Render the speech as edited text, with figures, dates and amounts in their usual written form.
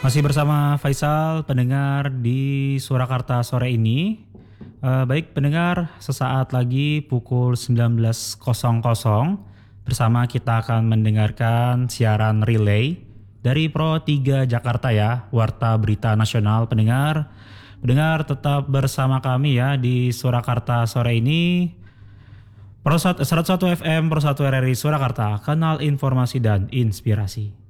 Masih bersama Faisal, pendengar di Surakarta sore ini. Baik pendengar, sesaat lagi pukul 19.00 bersama kita akan mendengarkan siaran relay dari Pro 3 Jakarta ya, Warta Berita Nasional pendengar. Pendengar tetap bersama kami ya di Surakarta sore ini. Pro 101 FM, Pro 1 RRI Surakarta, kanal informasi dan inspirasi.